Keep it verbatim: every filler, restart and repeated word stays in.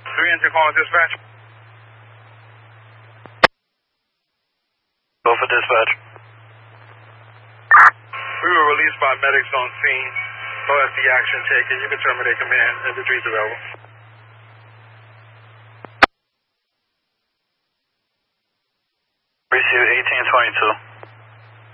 three engine calling dispatch. Go for dispatch. We were released by medics on scene. O S D action taken. You can terminate command. Infantry is available. Receive eighteen twenty-two.